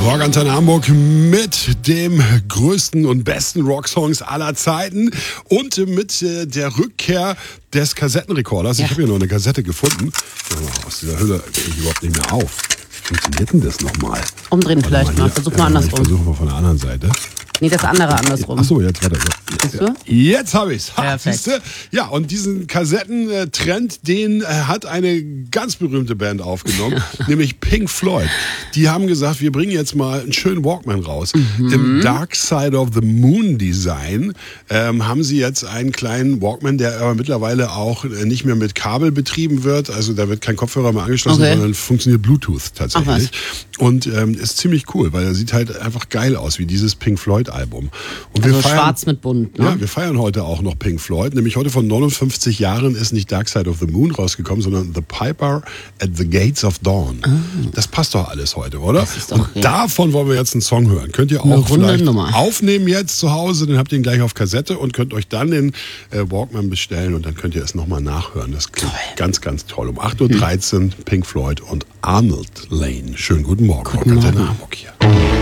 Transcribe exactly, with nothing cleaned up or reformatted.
Rockantenne Hamburg mit dem größten und besten Rocksongs aller Zeiten und mit äh, der Rückkehr des Kassettenrekorders. Ja. Ich habe hier noch eine Kassette gefunden. Aus dieser Hülle kriege ich überhaupt nicht mehr auf. Wie funktioniert denn das nochmal? Umdrehen Warte vielleicht mal. mal. Versuch Ja, mal andersrum. Ich versuche mal von der anderen Seite. Nee, das andere andersrum. Achso, jetzt warte. Siehst du? Jetzt habe ich's. Ha, Perfekt. siehste? Ja, und diesen Kassettentrend, den äh, hat eine ganz berühmte Band aufgenommen, nämlich Pink Floyd. Die haben gesagt, wir bringen jetzt mal einen schönen Walkman raus. Mhm. Im Dark Side of the Moon Design ähm, haben sie jetzt einen kleinen Walkman, der aber mittlerweile auch äh, nicht mehr mit Kabel betrieben wird. Also da wird kein Kopfhörer mehr angeschlossen, okay, sondern funktioniert Bluetooth tatsächlich. Und ähm, ist ziemlich cool, weil er sieht halt einfach geil aus, wie dieses Pink Floyd Album. Und also wir feiern, schwarz mit bunt, ne? Ja, wir feiern heute auch noch Pink Floyd. Nämlich heute von neunundfünfzig Jahren ist nicht Dark Side of the Moon rausgekommen, sondern The Piper at the Gates of Dawn. Ah. Das passt doch alles heute, oder? Das ist doch, und ja. davon wollen wir jetzt einen Song hören. Könnt ihr Eine auch vielleicht Nummer. aufnehmen jetzt zu Hause, dann habt ihr ihn gleich auf Kassette und könnt euch dann den äh, Walkman bestellen und dann könnt ihr es nochmal nachhören. Das klingt toll. Ganz, ganz toll. Um acht Uhr dreizehn hm. Pink Floyd und Arnold Lane. Schönen guten Morgen. Guten Morgen. Hamburg hier.